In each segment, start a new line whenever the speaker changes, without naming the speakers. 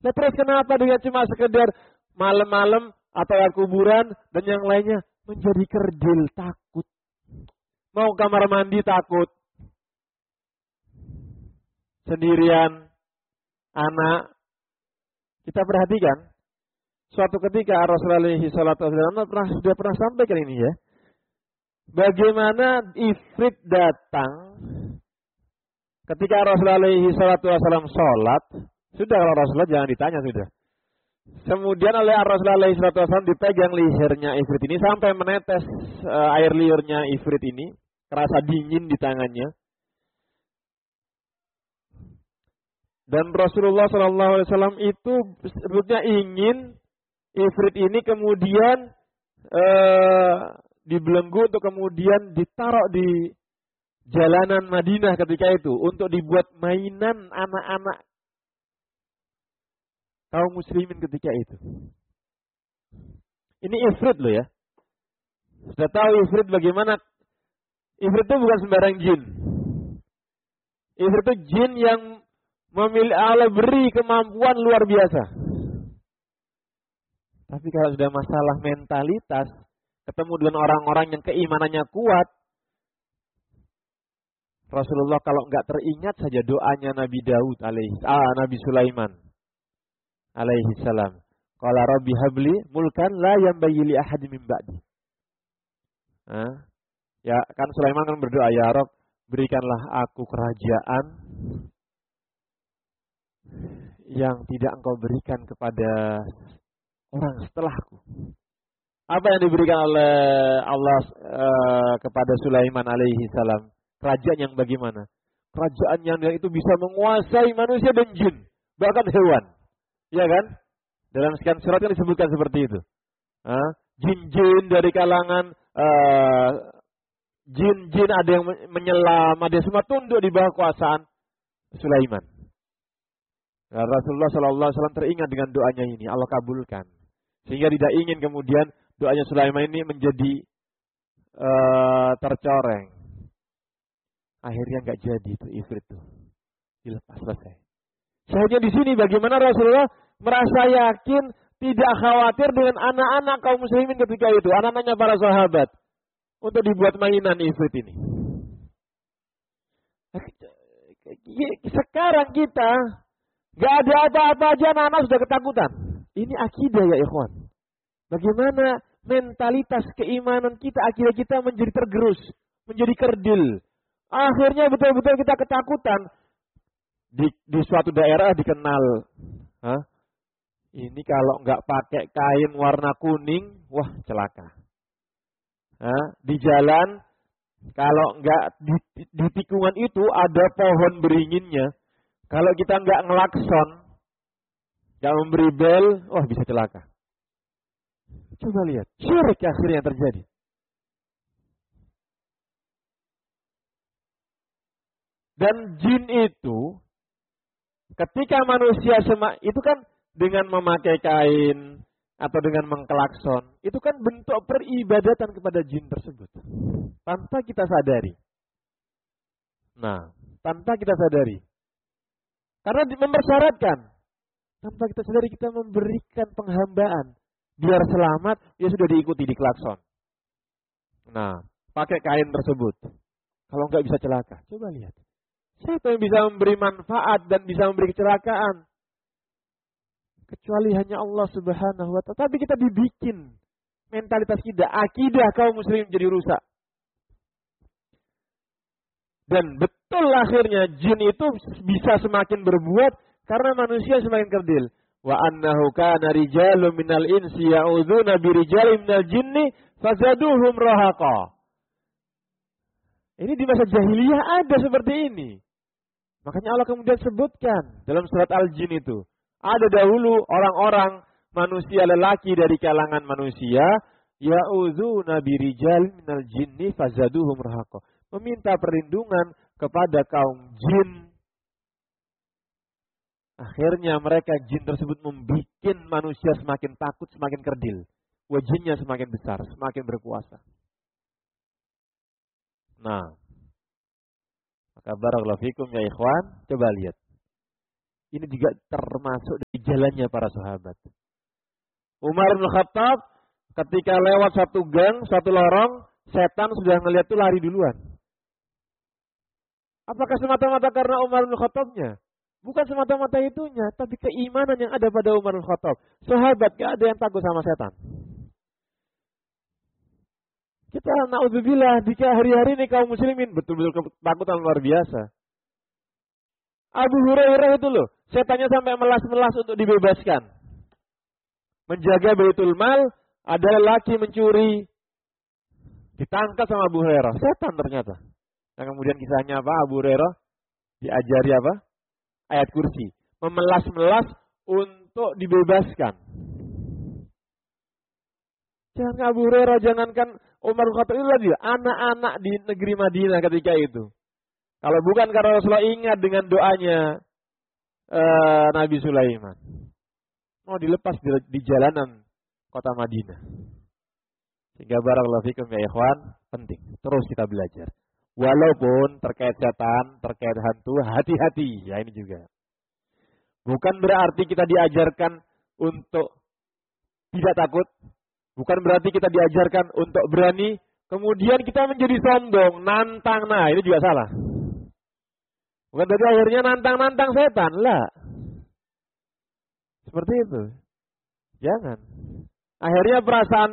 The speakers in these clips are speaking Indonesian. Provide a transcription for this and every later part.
Nah, terus kenapa dengan cuma sekedar malam-malam atau kuburan dan yang lainnya menjadi kerdil, takut. Mau kamar mandi takut. Sendirian, anak. Kita perhatikan, suatu ketika Rasulullah SAW sudah pernah sampaikan ini ya. Bagaimana ifrit datang ketika Rasulullah SAW sholat. Sudah kalau Rasulullah jangan ditanya sudah. Kemudian oleh Rasulullah SAW dipegang lehernya ifrit ini sampai menetes air liurnya ifrit ini. Kerasa dingin di tangannya. Dan Rasulullah SAW itu sebetulnya ingin ifrit ini kemudian dibelenggu untuk kemudian ditaruh di jalanan Madinah ketika itu untuk dibuat mainan anak-anak kaum muslimin ketika itu. Ini ifrit loh ya. Sudah tahu ifrit bagaimana? Ifrit itu bukan sembarang jin. Ifrit itu jin yang memiliki Allah beri kemampuan luar biasa. Tapi kalau sudah masalah mentalitas, ketemu dengan orang-orang yang keimanannya kuat, Rasulullah kalau enggak teringat saja doanya Nabi Daud Nabi Sulaiman alaihi salam. Qala rabbi habli mulkan la yanbaghi li ahadin min ba'di. Ya kan Sulaiman kan berdoa, ya Rabb, berikanlah aku kerajaan yang tidak engkau berikan kepada orang setelahku. Apa yang diberikan oleh Allah kepada Sulaiman alaihi salam? Kerajaan yang bagaimana? Kerajaan yang itu bisa menguasai manusia dan jin, bahkan hewan. Ya kan? Dalam sekian surat yang disebutkan seperti itu. Jin-jin dari kalangan jin-jin ada yang menyelam, ada yang semua tunduk di bawah kuasaan Sulaiman. Nah, Rasulullah SAW teringat dengan doanya ini, Allah kabulkan. Sehingga tidak ingin kemudian doanya Sulaiman ini menjadi tercoreng. Akhirnya nggak jadi itu ifrit itu. Dilepas selesai. Sehingga di sini bagaimana Rasulullah merasa yakin, tidak khawatir dengan anak-anak kaum muslimin ketika itu, anak-anaknya para sahabat, untuk dibuat mainan ifrit ini. Sekarang kita nggak ada apa-apa aja anak-anak sudah ketakutan. Ini akidah ya ikhwan. Bagaimana mentalitas keimanan kita, akidah kita menjadi tergerus, menjadi kerdil. Akhirnya betul-betul kita ketakutan. Di suatu daerah dikenal. Ini kalau nggak pakai kain warna kuning, wah celaka. Di jalan, kalau nggak di tikungan itu ada pohon beringinnya. Kalau kita nggak ngelakson, nggak memberi bel, wah bisa celaka. Coba lihat, syirik akhirnya yang terjadi. Dan jin itu, ketika manusia itu kan dengan memakai kain atau dengan mengkelakson, itu kan bentuk peribadatan kepada jin tersebut. Tanpa kita sadari. Nah, tanpa kita sadari. Karena mempersyaratkan. Tanpa kita sadari kita memberikan penghambaan. Biar selamat, ya sudah diikuti di klakson. Nah, pakai kain tersebut. Kalau enggak bisa celaka. Coba lihat. Siapa yang bisa memberi manfaat dan bisa memberi kecelakaan? Kecuali hanya Allah Subhanahu wa ta'ala. Tapi kita dibikin mentalitas kita, akidah kaum muslimin jadi rusak. Dan betul akhirnya jin itu bisa semakin berbuat karena manusia semakin kerdil. Wa annahu kana rijalun minal insi ya'udzuna birijalin minal jinni fazaduhum rahaqa. Ini di masa jahiliyah ada seperti ini. Makanya Allah kemudian sebutkan dalam surat Al-Jin itu. Ada dahulu orang-orang manusia lelaki dari kalangan manusia. Ya'udzuna birijalin minal jinni fazaduhum rahaqa. Meminta perlindungan kepada kaum jin. Akhirnya mereka jin tersebut membuat manusia semakin takut, semakin kerdil. Wajinnya semakin besar, semakin berkuasa. Nah, maka barakallahu fikum ya ikhwan, coba lihat. Ini juga termasuk di jalannya para sahabat. Umar bin Khattab ketika lewat satu gang, satu lorong, setan sudah ngelihat tuh lari duluan. Apakah semata-mata karena Umar bin Khattabnya? Bukan semata-mata itunya, tapi keimanan yang ada pada Umar bin Khattab. Sahabat gak ada yang takut sama setan. Kita na'udzubillah, jika hari-hari ini kaum muslimin betul-betul ketakutan luar biasa. Abu Hurairah itu loh, setannya sampai melas-melas untuk dibebaskan. Menjaga Baitul Mal, ada lelaki mencuri. Ditangkap sama Abu Hurairah, setan ternyata. Nah kemudian kisahnya apa? Abu Hurairah diajari apa? Ayat kursi. Memelas-melas untuk dibebaskan. Jangan Abu Hurairah, jangankan Umar bin Khattab itu lagi, anak-anak di negeri Madinah ketika itu. Kalau bukan karena Rasulullah ingat dengan doanya Nabi Sulaiman. Mau dilepas di jalanan kota Madinah. Sehingga barakallahu fikum ya ikhwan, penting. Terus kita belajar. Walaupun terkait setan, terkait hantu, hati-hati. Ya ini juga. Bukan berarti kita diajarkan untuk tidak takut. Bukan berarti kita diajarkan untuk berani. Kemudian kita menjadi sombong, nantang. Nah ini juga salah. Bukan berarti akhirnya nantang-nantang setan. Lah. Seperti itu. Jangan. Akhirnya perasaan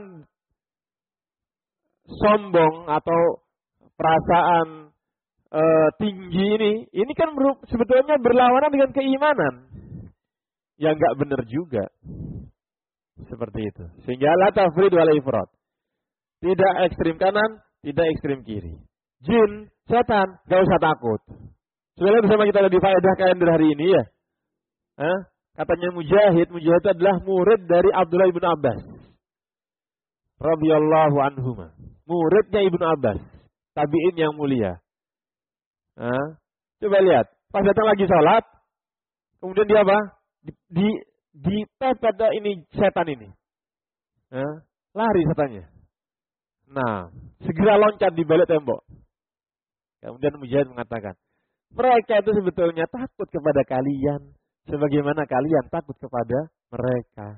sombong atau perasaan tinggi ini kan sebetulnya berlawanan dengan keimanan. Yang enggak benar juga. Seperti itu. Sehingga la tafrid wal ifrat. Tidak ekstrim kanan, tidak ekstrim kiri. Jin, setan, enggak usah takut. Sebenarnya bersama kita di faedah kalender hari ini ya. Katanya Mujahid itu adalah murid dari Abdullah ibn Abbas. Radhiyallahu anhuma. Muridnya Ibnu Abbas. Tabi'in yang mulia. Coba lihat. Pas datang lagi sholat. Kemudian dia apa? Dipepet ini setan ini. Lari setannya. Nah, segera loncat di balik tembok. Kemudian Mujahid mengatakan, mereka itu sebetulnya takut kepada kalian. Sebagaimana kalian takut kepada mereka.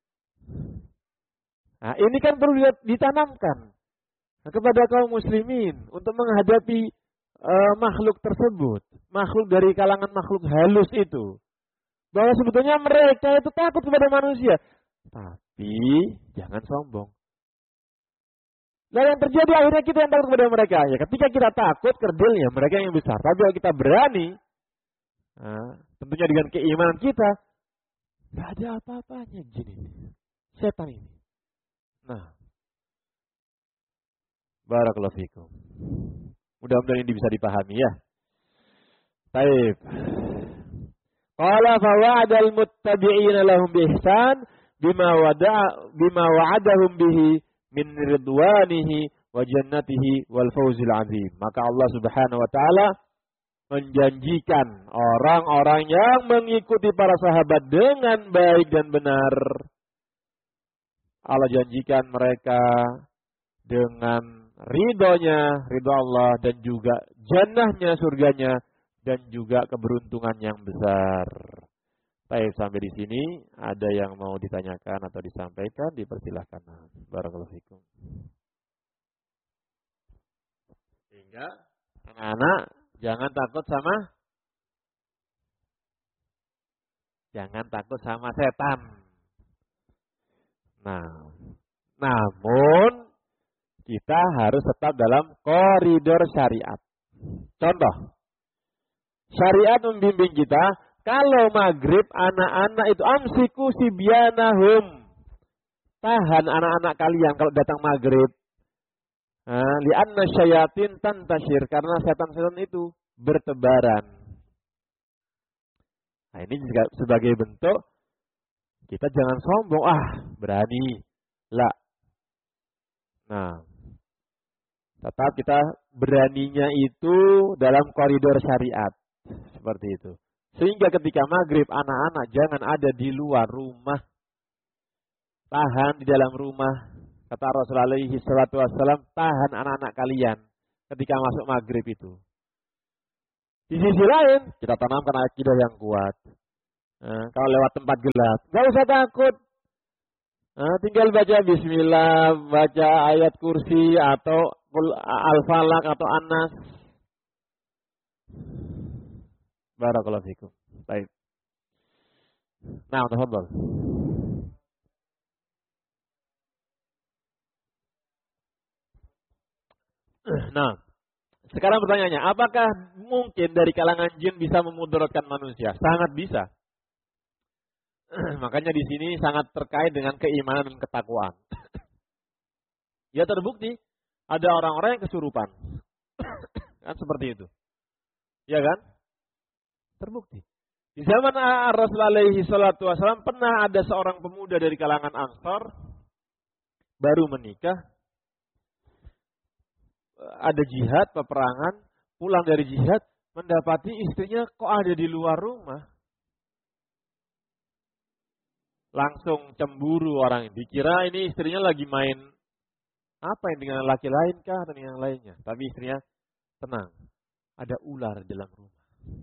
Nah, ini kan perlu ditanamkan kepada kaum muslimin untuk menghadapi makhluk tersebut. Makhluk dari kalangan makhluk halus itu. Bahwa sebetulnya mereka itu takut kepada manusia. Tapi jangan sombong. Dan yang terjadi akhirnya kita yang takut kepada mereka. Ya ketika kita takut, kerdilnya mereka yang besar. Tapi kalau kita berani, tentunya dengan keimanan kita, gak ada apa-apanya jin ini. Setan ini. Nah, barakallahu fikum. Mudah-mudahan ini bisa dipahami ya. Baik. Qala fa wa'adal muttabi'ina lahum bihsan bima wa'adahum bihi min ridwanihi wa jannatihi wal fawzil azim. Maka Allah Subhanahu wa taala menjanjikan orang-orang yang mengikuti para sahabat dengan baik dan benar. Allah janjikan mereka dengan ridhonya, ridho Allah, dan juga jannahnya, surganya, dan juga keberuntungan yang besar. Baik, sampai di sini ada yang mau ditanyakan atau disampaikan, dipersilahkan. Barakallahu fikum. Sehingga anak-anak jangan takut sama setan. Nah, namun kita harus tetap dalam koridor syariat. Contoh, syariat membimbing kita, kalau maghrib anak-anak itu amsiku sibyanahum. Tahan anak-anak kalian kalau datang maghrib. Li'anna syayatin tantashir, karena setan-setan itu bertebaran. Nah, ini juga sebagai bentuk kita jangan sombong, berani. Lah. Nah, tetap kita beraninya itu dalam koridor syariat. Seperti itu. Sehingga ketika maghrib anak-anak jangan ada di luar rumah. Tahan di dalam rumah. Kata Rasulullah SAW, tahan anak-anak kalian ketika masuk maghrib itu. Di sisi lain, kita tanamkan akidah yang kuat. Kalau lewat tempat gelap, nggak usah takut. Tinggal baca bismillah, baca ayat kursi atau al-falaq atau an-nas. Barakallahu fikum. Baik. Nah, tafadhol. Nah, sekarang pertanyaannya, apakah mungkin dari kalangan jin bisa memudaratkan manusia? Sangat bisa. Makanya di sini sangat terkait dengan keimanan dan ketakwaan. Ya terbukti ada orang-orang yang kesurupan. Kan seperti itu. Ya kan? Terbukti. Di zaman Rasulullah alaihi salatu wasallam pernah ada seorang pemuda dari kalangan Ansar baru menikah, ada jihad, peperangan, pulang dari jihad mendapati istrinya kok ada di luar rumah. Langsung cemburu orang, dikira ini istrinya lagi main apa yang dengan laki lain kah atau dengan yang lainnya. Tapi istrinya tenang, ada ular di dalam rumah.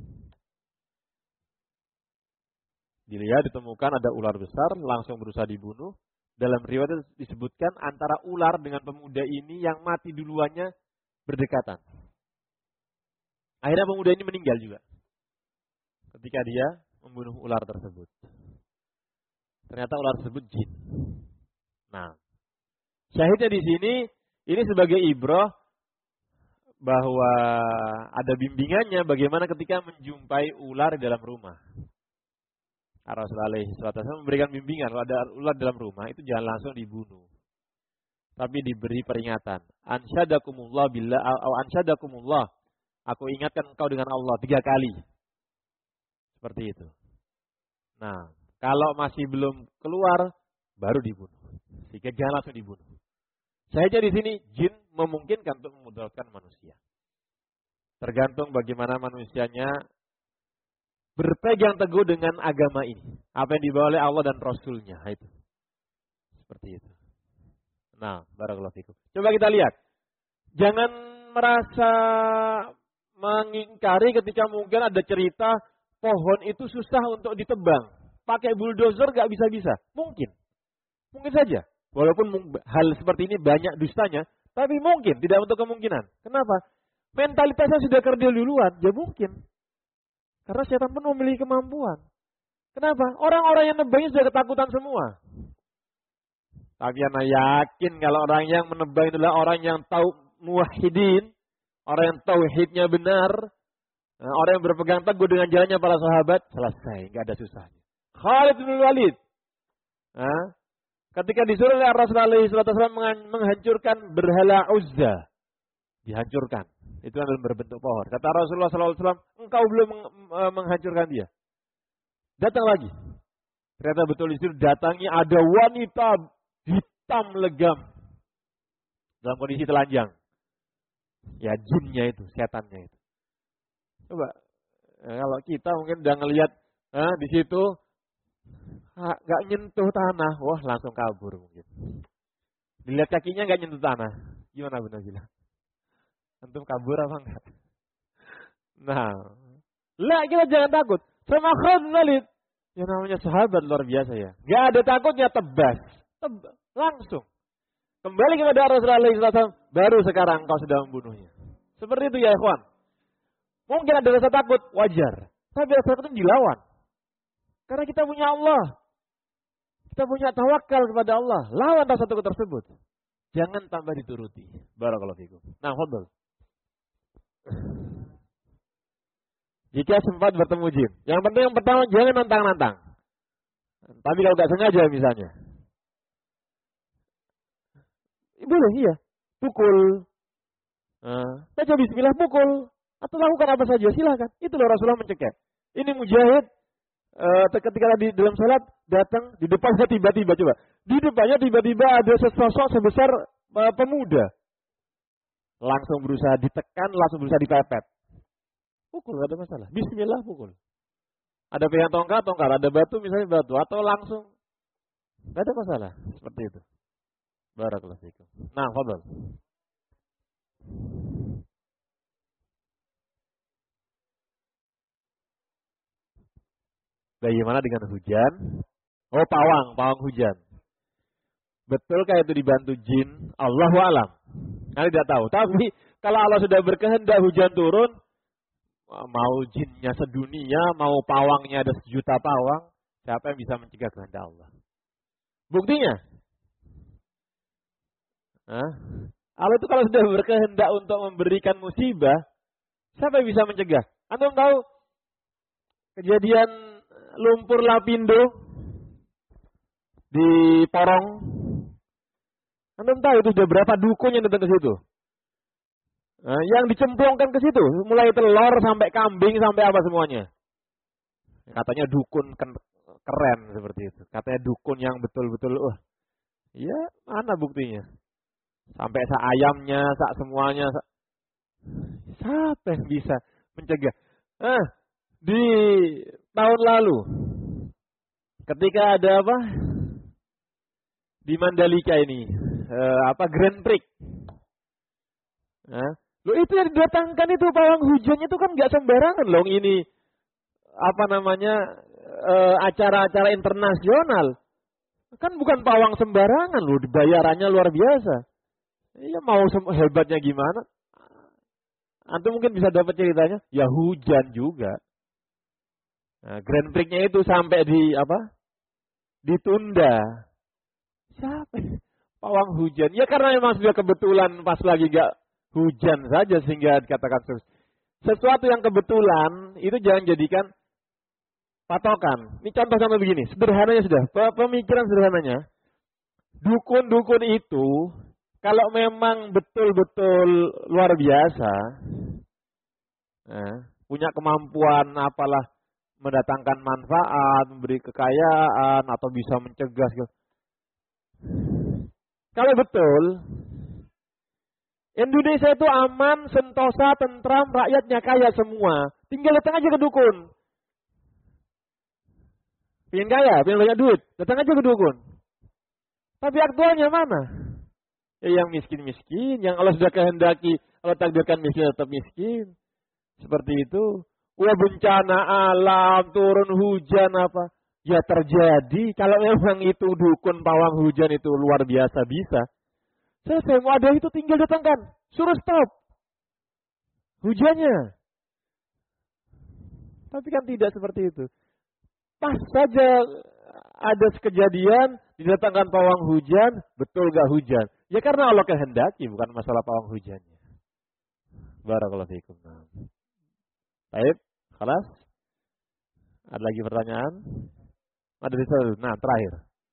Dilihat ditemukan ada ular besar, langsung berusaha dibunuh. Dalam riwayat disebutkan antara ular dengan pemuda ini yang mati duluannya berdekatan. Akhirnya pemuda ini meninggal juga ketika dia membunuh ular tersebut. Ternyata ular tersebut jin. Nah, syahidnya di sini ini sebagai ibrah bahwa ada bimbingannya bagaimana ketika menjumpai ular di dalam rumah. Rasulullah SAW memberikan bimbingan kalau ada ular dalam rumah itu jangan langsung dibunuh, tapi diberi peringatan. Ansyadakumullah billah atau ansyadakumullah. Aku ingatkan engkau dengan Allah 3 kali. Seperti itu. Nah, kalau masih belum keluar baru dibunuh. Sehingga jangan langsung dibunuh. Saya di sini jin memungkinkan untuk memudaratkan manusia. Tergantung bagaimana manusianya berpegang teguh dengan agama ini. Apa yang dibawa oleh Allah dan Rasulnya. Itu. Seperti itu. Nah, barakallahu fikum. Coba kita lihat. Jangan merasa mengingkari ketika mungkin ada cerita pohon itu susah untuk ditebang. Pakai bulldozer gak bisa-bisa. Mungkin. Mungkin saja. Walaupun hal seperti ini banyak dustanya. Tapi mungkin. Tidak untuk kemungkinan. Kenapa? Mentalitasnya sudah kerdil duluan. Ya mungkin. Karena setan pun memiliki kemampuan. Kenapa? Orang-orang yang nebangnya sudah ketakutan semua. Tapi Anda yakin kalau orang yang menebang adalah orang yang tahu muwahhidin, orang yang tauhidnya benar, orang yang berpegang teguh dengan jalannya para sahabat, selesai, nggak ada susahnya. Khalid bin Walid, ketika disuruh oleh Rasulullah SAW menghancurkan berhala Uzza, dihancurkan. Itu adalah berbentuk pohon. Kata Rasulullah SAW, engkau belum menghancurkan dia. Datang lagi. Ternyata betul itu datangi ada wanita hitam legam. Dalam kondisi telanjang. Ya jinnya itu, setannya itu. Coba, kalau kita mungkin udah ngelihat di situ, gak nyentuh tanah. Wah langsung kabur mungkin. Dilihat kakinya gak nyentuh tanah. Gimana benar bilang? Antum kabur apa enggak? Nah, kita jangan takut. Sama Khalid bin Walid. Yang namanya sahabat luar biasa ya. Gak ada takutnya, tebas. Langsung. Kembali kepada Rasulullah SAW. Baru sekarang kau sudah membunuhnya. Seperti itu ya ikhwan. Mungkin ada rasa takut, wajar. Tapi rasa takut itu dilawan. Karena kita punya Allah. Kita punya tawakal kepada Allah. Lawan rasa takut tersebut. Jangan tambah dituruti. Barakallahu fikum. Nah, fadhal. Jika sempat bertemu jin. Yang penting yang pertama jangan nantang-nantang. Tapi kalau tidak sengaja misalnya. Boleh iya. Pukul. Baca bismillah pukul. Atau lakukan apa saja silakan. Itulah Rasulullah mencegah. Ini mujahid. Ketika di dalam salat datang di depannya tiba-tiba coba. Di depannya tiba-tiba ada sesosok sebesar pemuda. Langsung berusaha ditekan, langsung berusaha dipepet. Pukul, gak ada masalah. Bismillah, pukul. Ada pegang tongkat, ada batu, misalnya batu. Atau langsung. Gak ada masalah. Seperti itu. Barakallahu fikum. Nah, fadhal. Bagaimana dengan hujan? Oh, pawang hujan. Betulkah itu dibantu jin? Allahu a'lam. Saya tidak tahu. Tapi kalau Allah sudah berkehendak hujan turun, mau jinnya sedunia, mau pawangnya ada 1.000.000 pawang, siapa yang bisa mencegah kehendak Allah? Buktinya, Allah itu kalau sudah berkehendak untuk memberikan musibah, siapa yang bisa mencegah? Antum tahu kejadian lumpur lapindo di Porong? Antum tahu itu sudah berapa dukun yang datang ke situ? Yang dicemplungkan ke situ, mulai telur sampai kambing sampai apa semuanya. Katanya dukun keren seperti itu. Katanya dukun yang betul-betul, iya, mana buktinya? Sampai sak ayamnya, sak semuanya. Siapa yang bisa mencegah? Di tahun lalu, ketika ada apa? Di Mandalika ini, Grand Prix. Loh itu yang didatangkan itu pawang hujannya itu kan nggak sembarangan loh, ini acara-acara internasional. Kan bukan pawang sembarangan loh, bayarannya luar biasa. Iya, mau hebatnya gimana? Antum mungkin bisa dapat ceritanya, ya hujan juga. Grand Prix-nya itu sampai ditunda. Siapa? Pawang hujan. Ya karena memang sudah kebetulan pas lagi nggak hujan saja sehingga dikatakan sesuatu yang kebetulan itu jangan jadikan patokan. Ini contoh-contoh begini, sederhananya sudah, pemikiran sederhananya. Dukun-dukun itu kalau memang betul-betul luar biasa, punya kemampuan apalah mendatangkan manfaat, memberi kekayaan atau bisa mencegah. Kalau betul Indonesia itu aman, sentosa, tentram, rakyatnya kaya semua. Tinggal datang aja ke dukun. Pengen kaya, pengen banyak duit, datang aja ke dukun. Tapi aktualnya mana? Ya, yang miskin-miskin, yang Allah sudah kehendaki, Allah takdirkan miskin tetap miskin. Seperti itu. Bencana alam, turun hujan apa. Ya terjadi, kalau memang itu dukun pawang hujan itu luar biasa bisa. Saya mau ada itu tinggal datangkan. Suruh stop hujannya. Tapi kan tidak seperti itu. Pas saja ada kejadian, didatangkan pawang hujan, betul gak hujan? Ya karena Allah kehendaki, bukan masalah pawang hujannya. Barakallahu fiikum. Baik, kelas. Ada lagi pertanyaan? Ada di sana. Nah, terakhir.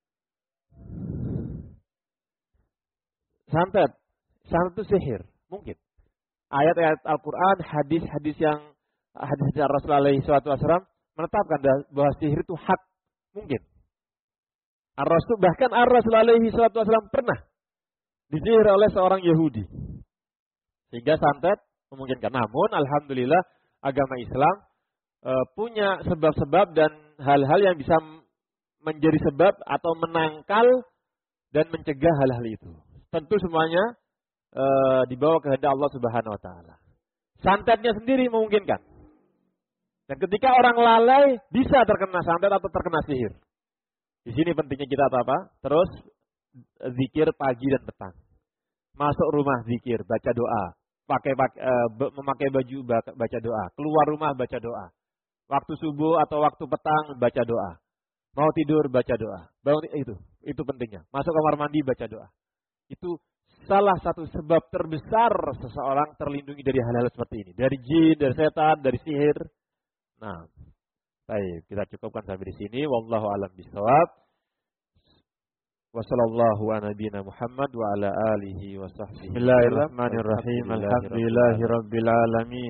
Santet itu sihir, mungkin. Ayat-ayat Al-Quran, hadis-hadis Rasulullah SAW menetapkan bahwa sihir itu hak, mungkin. Bahkan Rasulullah SAW pernah disihir oleh seorang Yahudi. Sehingga santet memungkinkan. Namun, alhamdulillah, agama Islam punya sebab-sebab dan hal-hal yang bisa menjadi sebab atau menangkal dan mencegah hal-hal itu. Tentu semuanya dibawa kehendak Allah Subhanahu wa taala. Santetnya sendiri memungkinkan. Dan ketika orang lalai bisa terkena santet atau terkena sihir. Di sini pentingnya kita terus zikir pagi dan petang. Masuk rumah zikir, baca doa, memakai baju baca doa, keluar rumah baca doa. Waktu subuh atau waktu petang baca doa. Mau tidur baca doa. Bangun itu pentingnya. Masuk kamar mandi baca doa. Itu salah satu sebab terbesar seseorang terlindungi dari hal-hal seperti ini. Dari jin, dari setan, dari sihir. Nah, baik, kita cukupkan sampai di sini. Wallahu a'lam bishawab. Wassallallahu ala nabiyina Muhammad wa ala alihi wa sahbihi. Bismillahirrahmanirrahim. Alhamdulillahirabbil alamin.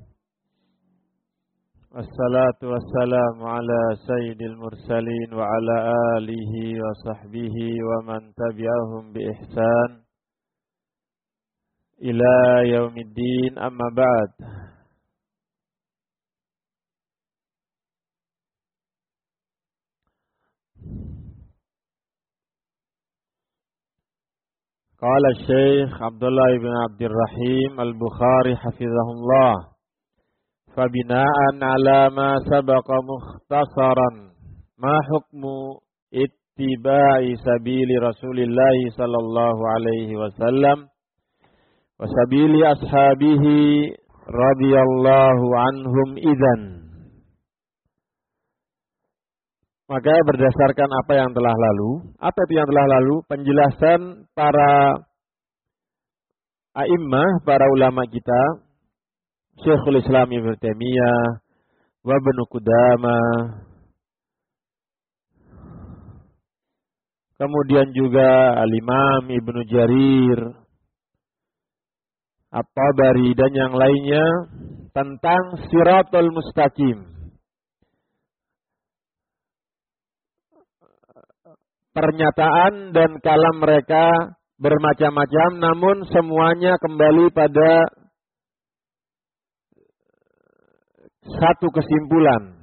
Wassalatu wassalamu ala sayyidil mursalin wa ala alihi wa sahbihi wa man tabi'ahum bi ihsan ila yaumiddin, amma ba'd. Qala Syekh Abdullah ibn Abdurrahim Al-Bukhari hafizahullah, Fabina'an ala ma sabaqa mukhtasaran ma hukmu ittiba'i sabili Rasulillah sallallahu alaihi wasallam wa sabili ashabihi radhiyallahu anhum idzan. Maka berdasarkan apa yang telah lalu, apa itu yang telah lalu? Penjelasan para a'immah, para ulama kita, Syekhul Islam Ibnu Taimiyah, wa Ibnu Qudamah, kemudian juga Al-Imam Ibnu Jarir, At-Tabari dan yang lainnya tentang Siratul Mustaqim. Pernyataan dan kalam mereka bermacam-macam, namun semuanya kembali pada satu kesimpulan,